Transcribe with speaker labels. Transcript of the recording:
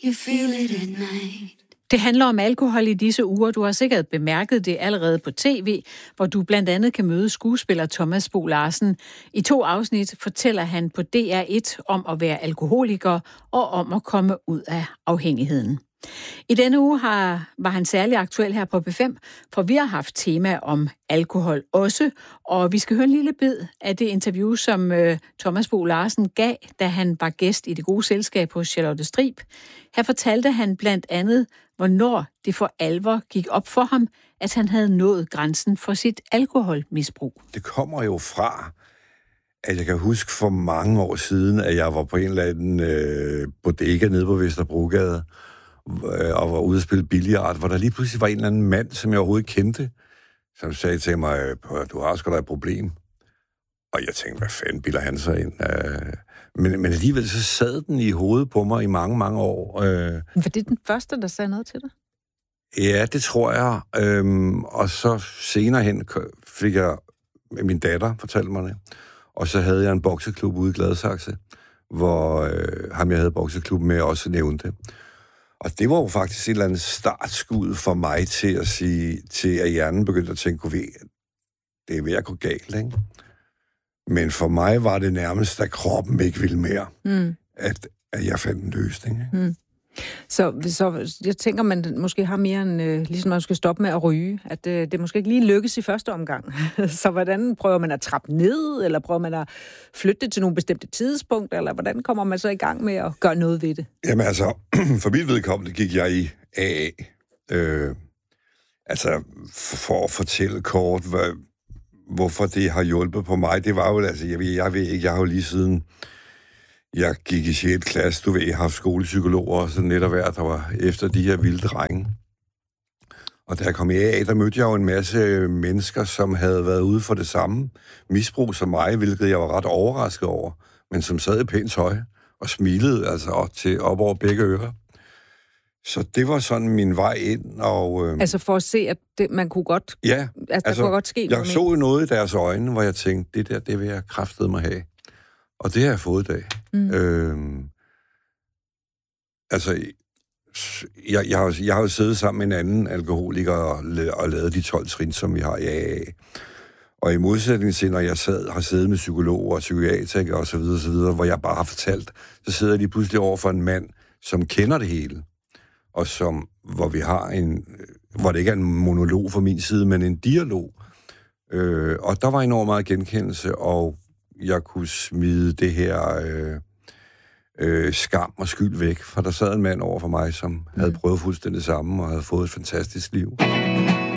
Speaker 1: You feel it at night.
Speaker 2: Det handler om alkohol i disse uger. Du har sikkert bemærket det allerede på tv, hvor du blandt andet kan møde skuespiller Thomas Bo Larsen. I 2 afsnit fortæller han på DR1 om at være alkoholiker og om at komme ud af afhængigheden. I denne uge var han særlig aktuel her på B5, for vi har haft tema om alkohol også, og vi skal høre en lille bid af det interview, som Thomas Bo Larsen gav, da han var gæst i Det Gode Selskab hos Charlotte Strib. Her fortalte han blandt andet, hvornår det for alvor gik op for ham, at han havde nået grænsen for sit alkoholmisbrug.
Speaker 3: Det kommer jo fra, at jeg kan huske for mange år siden, at jeg var på en eller anden bodega nede på Vesterbrogade, og var ude at spille billiard, hvor der lige pludselig var en eller anden mand, som jeg overhovedet kendte, som sagde til mig, du har sgu da et problem. Og jeg tænkte, hvad fanden bilder han sig ind? Men alligevel så sad den i hovedet på mig i mange, mange år.
Speaker 2: For det er den første, der sagde noget til dig?
Speaker 3: Ja, det tror jeg. Og så senere hen fik jeg, min datter fortalte mig det, og så havde jeg en bokseklub ude i Gladsaxe, hvor ham jeg havde bokseklubben med også nævnte. Og det var jo faktisk et eller andet startskud for mig til at sige, til at hjernen begyndte at tænke, det er ved at gå galt, ikke? Men for mig var det nærmest, at kroppen ikke ville mere, at jeg fandt en løsning. Ikke?
Speaker 2: Mm. Så jeg tænker, man måske har mere end, ligesom man skal stoppe med at ryge, at det måske ikke lige lykkes i første omgang. Så hvordan prøver man at trappe ned, eller prøver man at flytte det til nogle bestemte tidspunkter, eller hvordan kommer man så i gang med at gøre noget ved det?
Speaker 3: Jamen altså, for mit vedkommende gik jeg i AA. Altså, for at fortælle kort, hvorfor det har hjulpet på mig, det var jo, altså, jeg ved ikke, jeg har jo lige siden jeg gik i 6. klasse, du ved, jeg har haft skolepsykologer og sådan lidt af hvert, der var efter de her vilde drenge. Og da jeg kom i AA, der mødte jeg jo en masse mennesker, som havde været ude for det samme misbrug som mig, hvilket jeg var ret overrasket over, men som sad i pænt tøj og smilede altså op over begge ører. Så det var sådan min vej ind, og...
Speaker 2: Altså for at se, at man kunne godt...
Speaker 3: Ja,
Speaker 2: altså, der kunne godt ske
Speaker 3: jeg så noget i deres øjne, hvor jeg tænkte, det vil jeg kraftedeme have. Og det har jeg fået i dag. Altså, jeg har jo siddet sammen med en anden alkoholiker og lavet de 12 trin, som vi har i AA. Og i modsætning til, når jeg har siddet med psykologer og psykiatrikere og så videre, hvor jeg bare har fortalt, så sidder de pludselig over for en mand, som kender det hele. Og hvor det ikke er en monolog fra min side, men en dialog. Og der var enormt meget genkendelse, og jeg kunne smide det her skam og skyld væk, for der sad en mand over for mig, som havde prøvet fuldstændig det samme og havde fået et fantastisk liv.